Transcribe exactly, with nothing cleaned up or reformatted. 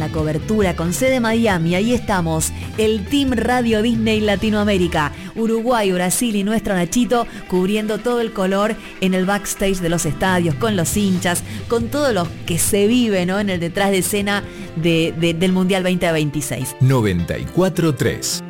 la cobertura con sede Miami. Ahí estamos, el Team Radio Disney Latinoamérica, Uruguay, Brasil y nuestro Nachito cubriendo todo el color en el backstage de los estadios, con los hinchas, con todo lo que se vive, ¿no?, en el detrás de escena de, de, del Mundial veinte veintiséis. noventa y cuatro punto tres